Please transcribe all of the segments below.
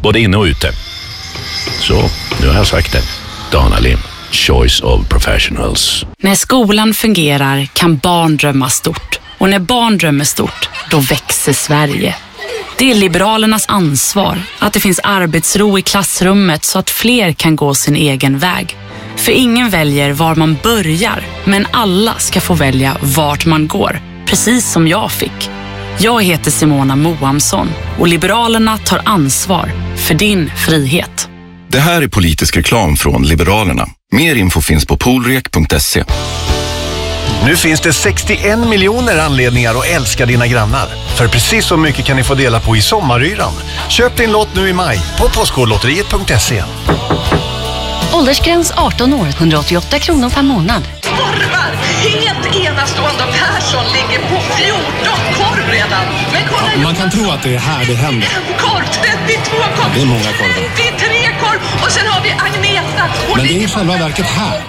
både inne och ute. Så, nu har jag sagt det. Dana Lim, choice of professionals. När skolan fungerar kan barn drömma stort. Och när barn drömmer stort, då växer Sverige. Det är Liberalernas ansvar att det finns arbetsro i klassrummet så att fler kan gå sin egen väg. För ingen väljer var man börjar, men alla ska få välja vart man går, precis som jag fick. Jag heter Simona Moamsson och Liberalerna tar ansvar för din frihet. Det här är politisk reklam från Liberalerna. Mer info finns på polrek.se. Nu finns det 61 miljoner anledningar att älska dina grannar. För precis så mycket kan ni få dela på i sommaryran. Köp din lott nu i maj på postkodlotteriet.se. Åldersgräns 18 år, 188 kronor per månad. Korvar! Helt enastående. Persson ligger på 14 korv redan. Men kolla, man kan tro att det är här det händer. Korv, 32 korv. Det är många korvar. 53 korv. Och sen har vi Agneta. Men det är i själva verket här.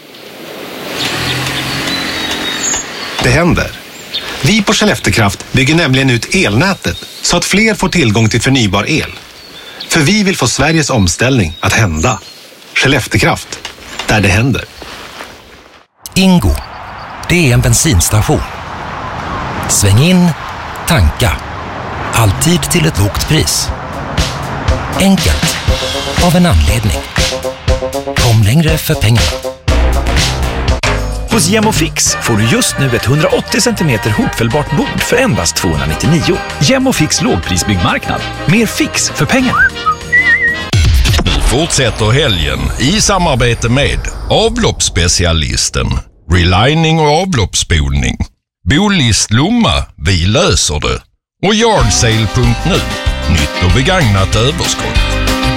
Det händer. Vi på Skelleftekraft bygger nämligen ut elnätet så att fler får tillgång till förnybar el. För vi vill få Sveriges omställning att hända. Skelleftekraft, där det händer. Ingo, det är en bensinstation. Sväng in, tanka. Alltid till ett lågt pris. Enkelt, av en anledning. Kom längre för pengarna. Hos Gemofix får du just nu ett 180 cm hopfällbart bord för endast 299. Gemofix lågprisbyggmarknad. Mer fix för pengarna. Fortsätter helgen i samarbete med avloppsspecialisten, relining och avloppsspolning, Bolist Lomma, vi löser det, och Yardsale.nu, nytt och begagnat överskott.